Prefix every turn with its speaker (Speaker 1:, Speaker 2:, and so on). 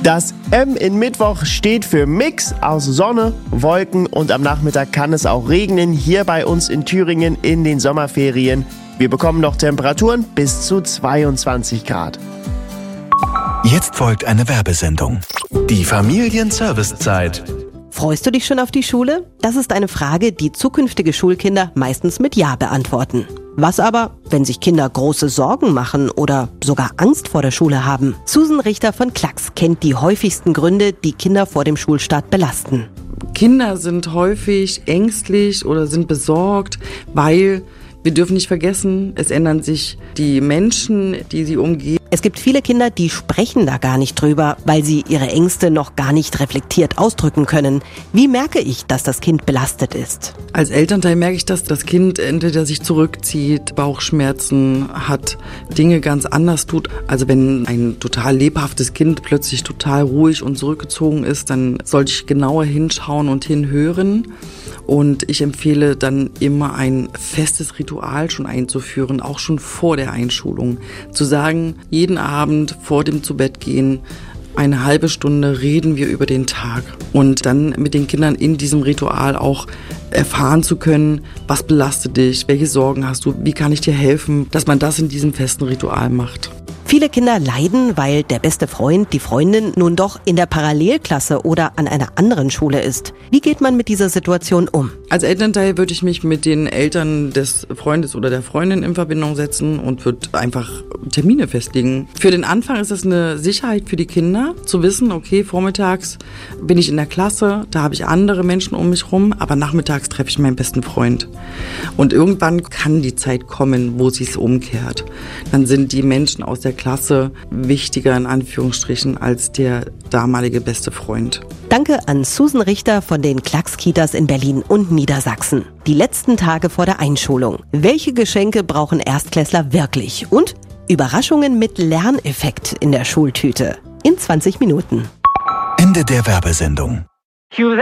Speaker 1: Das M in Mittwoch steht für Mix aus Sonne, Wolken und am Nachmittag kann es auch regnen hier bei uns in Thüringen in den Sommerferien. Wir bekommen noch Temperaturen bis zu 22 Grad.
Speaker 2: Jetzt folgt eine Werbesendung. Die Familienservicezeit.
Speaker 3: Freust du dich schon auf die Schule? Das ist eine Frage, die zukünftige Schulkinder meistens mit Ja beantworten. Was aber, wenn sich Kinder große Sorgen machen oder sogar Angst vor der Schule haben? Susan Richter von Klacks kennt die häufigsten Gründe, die Kinder vor dem Schulstart belasten.
Speaker 4: Kinder sind häufig ängstlich oder sind besorgt, weil wir dürfen nicht vergessen, es ändern sich die Menschen, die sie umgeben.
Speaker 3: Es gibt viele Kinder, die sprechen da gar nicht drüber, weil sie ihre Ängste noch gar nicht reflektiert ausdrücken können. Wie merke ich, dass das Kind belastet ist?
Speaker 4: Als Elternteil merke ich, dass das Kind entweder sich zurückzieht, Bauchschmerzen hat, Dinge ganz anders tut. Also wenn ein total lebhaftes Kind plötzlich total ruhig und zurückgezogen ist, dann sollte ich genauer hinschauen und hinhören. Und ich empfehle dann immer ein festes Ritual schon einzuführen, auch schon vor der Einschulung. Zu sagen, jeden Abend vor dem Zubettgehen, eine halbe Stunde reden wir über den Tag. Und dann mit den Kindern in diesem Ritual auch erfahren zu können, was belastet dich, welche Sorgen hast du, wie kann ich dir helfen, dass man das in diesem festen Ritual macht.
Speaker 3: Viele Kinder leiden, weil der beste Freund, die Freundin nun doch in der Parallelklasse oder an einer anderen Schule ist. Wie geht man mit dieser Situation um?
Speaker 4: Als Elternteil würde ich mich mit den Eltern des Freundes oder der Freundin in Verbindung setzen und würde einfach Termine festlegen. Für den Anfang ist es eine Sicherheit für die Kinder, zu wissen, okay, vormittags bin ich in der Klasse, da habe ich andere Menschen um mich rum, aber nachmittags treffe ich meinen besten Freund. Und irgendwann kann die Zeit kommen, wo sie es umkehrt. Dann sind die Menschen aus der Klasse wichtiger in Anführungsstrichen als der damalige beste Freund.
Speaker 3: Danke an Susan Richter von den Klacks-Kitas in Berlin und Niedersachsen. Die letzten Tage vor der Einschulung. Welche Geschenke brauchen Erstklässler wirklich? Und Überraschungen mit Lerneffekt in der Schultüte. In 20 Minuten.
Speaker 2: Ende der Werbesendung.